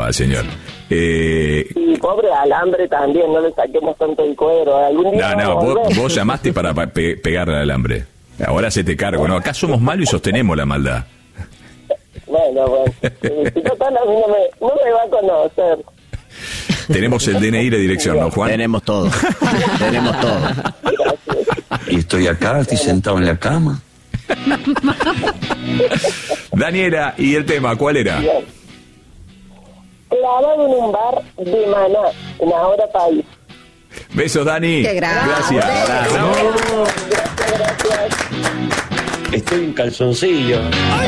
al señor. Y pobre alambre también, no le saquemos tanto el cuero. Algún día vos llamaste para pegarle al alambre. Ahora se te cargo, ¿no? Acá somos malos y sostenemos la maldad. Bueno. Si total a mí no me va a conocer. Tenemos el DNI y la dirección, ¿no, Juan? Tenemos todo. Tenemos todo. Gracias. Y estoy acá, estoy sentado en la cama. Daniela, ¿y el tema cuál era? Bien. Clavado en un bar de Maná, en Ahora País. Besos, Dani. Qué grande. Gracias. Gracias. Estoy en calzoncillo.